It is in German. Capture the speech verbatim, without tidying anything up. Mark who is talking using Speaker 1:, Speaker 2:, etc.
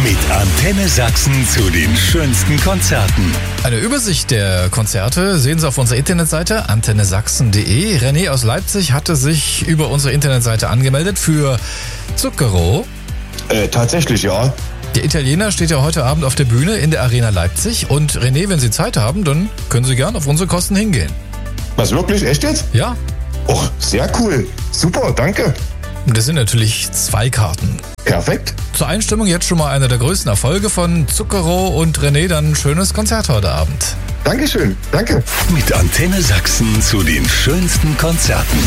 Speaker 1: Mit Antenne Sachsen zu den schönsten Konzerten.
Speaker 2: Eine Übersicht der Konzerte sehen Sie auf unserer Internetseite antenne sachsen punkt de. René aus Leipzig hatte sich über unsere Internetseite angemeldet für Zucchero.
Speaker 3: Äh, tatsächlich, ja.
Speaker 2: Der Italiener steht ja heute Abend auf der Bühne in der Arena Leipzig. Und René, wenn Sie Zeit haben, dann können Sie gern auf unsere Kosten hingehen.
Speaker 3: Was, wirklich? Echt jetzt?
Speaker 2: Ja.
Speaker 3: Och, sehr cool. Super, danke.
Speaker 2: Und das sind natürlich zwei Karten.
Speaker 3: Perfekt.
Speaker 2: Zur Einstimmung jetzt schon mal einer der größten Erfolge von Zucchero und René, dann ein schönes Konzert heute Abend.
Speaker 3: Dankeschön, danke.
Speaker 1: Mit Antenne Sachsen zu den schönsten Konzerten.